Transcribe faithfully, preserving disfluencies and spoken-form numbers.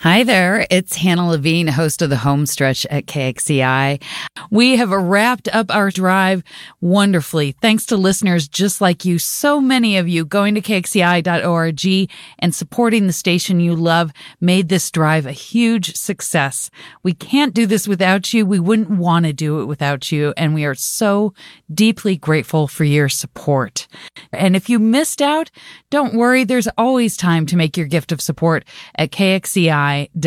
Hi there, it's Hannah Levine, host of the Home Stretch at K X C I. We have wrapped up our drive wonderfully, thanks to listeners just like you, so many of you going to K X C I dot org and supporting the station you love made this drive a huge success. We can't do this without you. We wouldn't want to do it without you, and we are so deeply grateful for your support. And if you missed out, don't worry, there's always time to make your gift of support at K X C I.